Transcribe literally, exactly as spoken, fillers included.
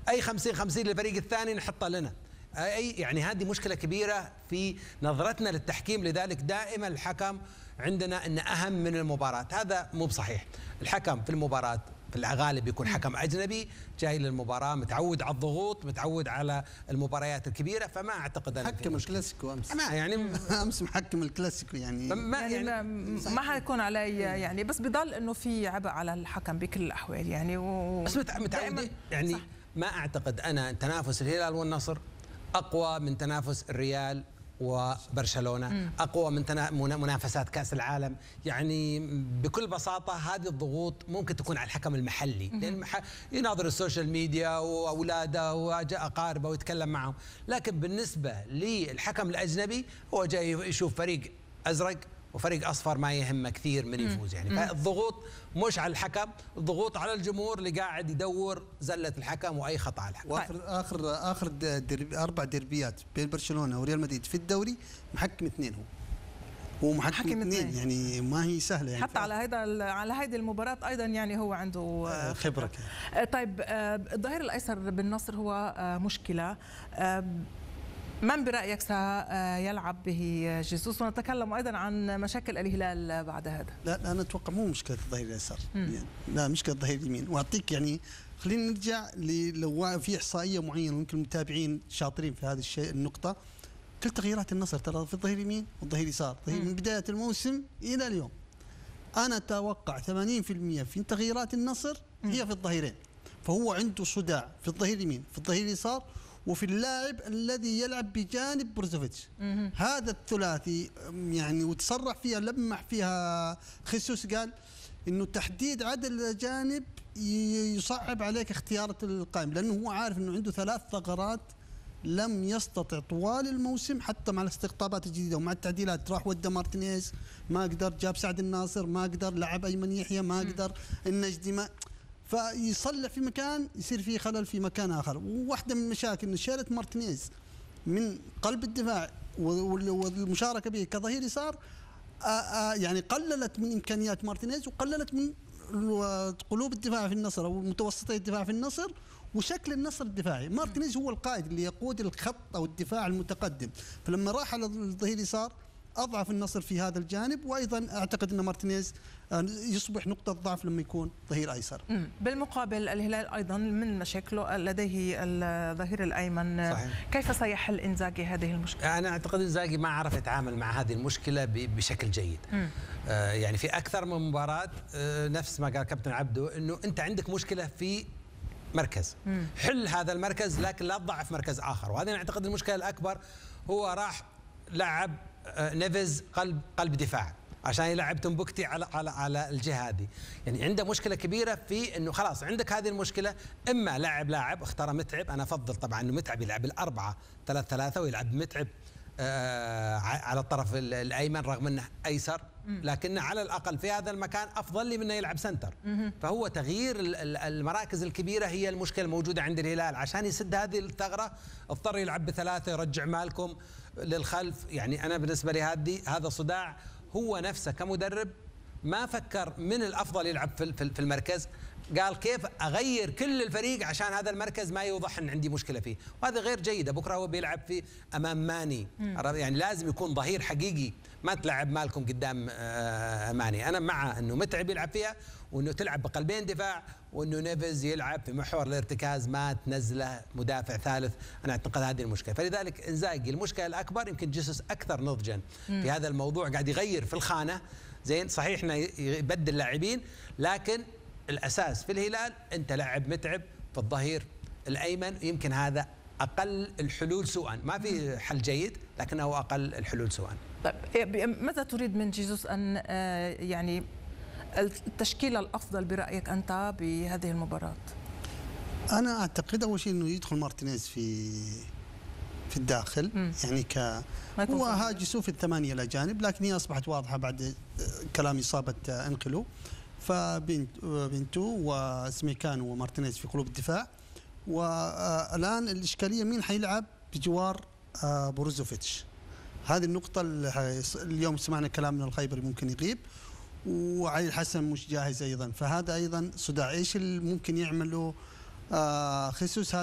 اي خمسين خمسين للفريق الثاني نحطه لنا. اي يعني هذه مشكله كبيره في نظرتنا للتحكيم، لذلك دائما الحكم عندنا انه اهم من المباراه. هذا مو بصحيح. الحكم في المباراه في الغالب يكون حكم اجنبي جاي للمباراه متعود على الضغوط، متعود على المباريات الكبيره، فما اعتقد انا حكم الكلاسيكو امس ما يعني امس محكم الكلاسيكو يعني ما يعني, يعني ما حيكون علي يعني، بس بضل انه في عبء على الحكم بكل الاحوال يعني و... بس متعود يعني صح. ما اعتقد انا تنافس الهلال والنصر اقوى من تنافس الريال وبرشلونة، مم. أقوى من منافسات كأس العالم. يعني بكل بساطة هذه الضغوط ممكن تكون على الحكم المحلي، مم. لأن يناظر السوشيال ميديا وأولاده وأقاربه ويتكلم معهم، لكن بالنسبة للحكم الأجنبي هو جاي يشوف فريق أزرق وفريق اصفر ما يهمه كثير من يفوز يعني. فالضغوط مش على الحكم، الضغوط على الجمهور اللي قاعد يدور زله الحكم واي خطا على الحكم. واخر اخر اخر دربي اربع دربيات بين برشلونه وريال مدريد في الدوري محكم اثنين، هو هو محكم اثنين يعني ما هي سهله يعني. حتى على هذا على هذه المباراه ايضا يعني هو عنده خبره. طيب الظهير الايسر بالنصر هو مشكله، من برأيك سيلعب به جيسوس؟ ونتكلم أيضا عن مشاكل الهلال بعد هذا. لا أنا أتوقع مو مشكلة الظهير اليسار يعني، لا مشكلة الظهير اليمين. وأعطيك يعني خلينا نرجع لو في إحصائية معينة ممكن المتابعين شاطرين في هذا الشيء النقطة. كل تغييرات النصر ترى في الظهير اليمين والظهير اليسار من بداية الموسم إلى اليوم. أنا أتوقع ثمانين بالمئة في تغييرات النصر هي في الظهيرين، فهو عنده صداع في الظهير اليمين في الظهير اليسار وفي اللاعب الذي يلعب بجانب بروزوفيتش. هذا الثلاثي يعني وتصرح فيها لمح فيها خيسوس، قال انه تحديد عدد الاجانب يصعب عليك اختيار القائمه، لانه هو عارف انه عنده ثلاث ثغرات لم يستطع طوال الموسم حتى مع الاستقطابات الجديده ومع التعديلات. راح ودى مارتينيز ما قدر، جاب سعد الناصر ما قدر، لعب ايمن يحيى ما قدر، النجدي ما، فيصلح في مكان يصير فيه خلل في مكان آخر. وواحدة من المشاكل أن شالت مارتينيز من قلب الدفاع والمشاركة به كظهير يسار يعني قللت من إمكانيات مارتينيز وقللت من قلوب الدفاع في النصر أو متوسطي الدفاع في النصر وشكل النصر الدفاعي. مارتينيز هو القائد اللي يقود الخط أو الدفاع المتقدم، فلما راح على الظهير يسار أضعف النصر في هذا الجانب. وأيضا أعتقد أن مارتينيز يصبح نقطة ضعف لما يكون ظهير أيسر. بالمقابل الهلال أيضا من مشاكله لديه الظهير الأيمن. صحيح. كيف سيحل إنزاغي هذه المشكلة؟ أنا أعتقد إنزاغي ما عرف يتعامل مع هذه المشكلة بشكل جيد. آه يعني في أكثر من مباراة آه نفس ما قال كابتن عبده أنه أنت عندك مشكلة في مركز، مم. حل هذا المركز لكن لا تضعف مركز آخر. وهذا أنا أعتقد المشكلة الأكبر. هو راح لعب نيفيز قلب قلب دفاع عشان يلعب تنبكتي على على على الجهه هذه. يعني عنده مشكله كبيره في انه خلاص عندك هذه المشكله، اما لاعب لاعب اختار متعب. انا افضل طبعا انه متعب يلعب الاربعه ثلاث ثلاثه ويلعب متعب آه على الطرف الايمن رغم انه ايسر، لكنه على الاقل في هذا المكان افضل لي منه يلعب سنتر. فهو تغيير المراكز الكبيره هي المشكله الموجوده عند الهلال. عشان يسد هذه الثغره اضطر يلعب بثلاثه، يرجع مالكم للخلف. يعني انا بالنسبه لي هذه هذا صداع. هو نفسه كمدرب ما فكر من الافضل يلعب في في المركز، قال كيف اغير كل الفريق عشان هذا المركز ما يوضح ان عندي مشكله فيه، وهذا غير جيده. بكره هو بيلعب في امام ماني، يعني لازم يكون ظهير حقيقي، ما تلعب مالكم قدام ماني. انا مع انه متعب يلعب فيها وانه تلعب بقلبين دفاع وانه نيفيز يلعب في محور الارتكاز، ما تنزله مدافع ثالث. انا اعتقد هذه المشكله. فلذلك انزاغي المشكله الاكبر. يمكن جيسوس اكثر نضجا في هذا الموضوع، قاعد يغير في الخانه. زين صحيح انه يبدل لاعبين، لكن الاساس في الهلال انت لاعب متعب في الظهير الايمن. يمكن هذا اقل الحلول سوءا، ما في حل جيد لكنه اقل الحلول سوءا. طيب ماذا تريد من جيسوس ان يعني التشكيله الافضل برايك انت بهذه المباراه؟ انا اعتقد اول شيء انه يدخل مارتينيز في في الداخل. مم. يعني ك هو هاجسوا في الثمانيه الاجانب، لكن هي اصبحت واضحه بعد كلام اصابه انقلو. فبنتو وسميكانو ومارتينيز في قلوب الدفاع. والان الاشكاليه مين حيلعب بجوار بروزوفيتش. هذه النقطه اليوم سمعنا كلام من الخيبري ممكن يغيب، وعلي الحسن مش جاهز ايضا، فهذا ايضا صداع. ايش اللي ممكن يعمله خيسوس؟